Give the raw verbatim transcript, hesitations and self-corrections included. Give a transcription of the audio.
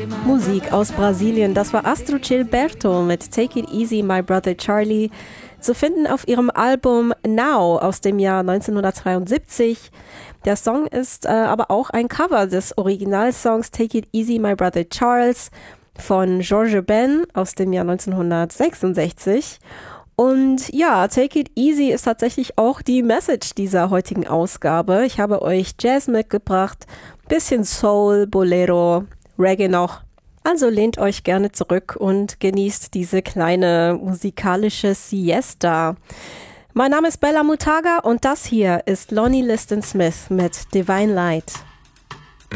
Musik aus Brasilien, das war Astrud Gilberto mit Take It Easy, My Brother Charlie, zu finden auf ihrem Album Now aus dem Jahr neunzehnhundertzweiundsiebzig. Der Song ist äh, aber auch ein Cover des Originalsongs Take It Easy, My Brother Charles von George Ben aus dem Jahr neunzehnhundertsechsundsechzig. Und ja, Take It Easy ist tatsächlich auch die Message dieser heutigen Ausgabe. Ich habe euch Jazz mitgebracht, bisschen Soul, Bolero, Reggae noch. Also lehnt euch gerne zurück und genießt diese kleine musikalische Siesta. Mein Name ist Bella Mutaga und das hier ist Lonnie Liston Smith mit Divine Light.